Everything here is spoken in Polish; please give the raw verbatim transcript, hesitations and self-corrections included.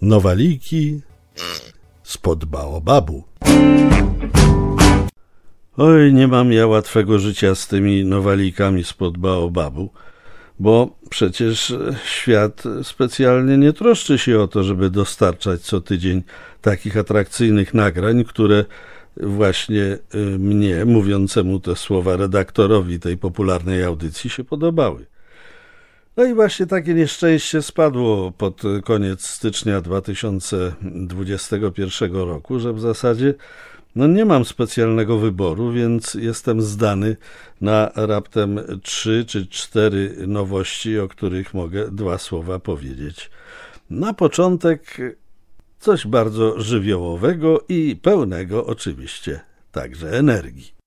Nowaliki spod baobabu. Oj, nie mam ja łatwego życia z tymi nowalikami spod baobabu, bo przecież świat specjalnie nie troszczy się o to, żeby dostarczać co tydzień takich atrakcyjnych nagrań, które właśnie mnie, mówiącemu te słowa redaktorowi tej popularnej audycji, się podobały. No i właśnie takie nieszczęście spadło pod koniec stycznia dwa tysiące dwudziestego pierwszego roku, że w zasadzie no nie mam specjalnego wyboru, więc jestem zdany na raptem trzy czy cztery nowości, o których mogę dwa słowa powiedzieć. Na początek coś bardzo żywiołowego i pełnego oczywiście także energii.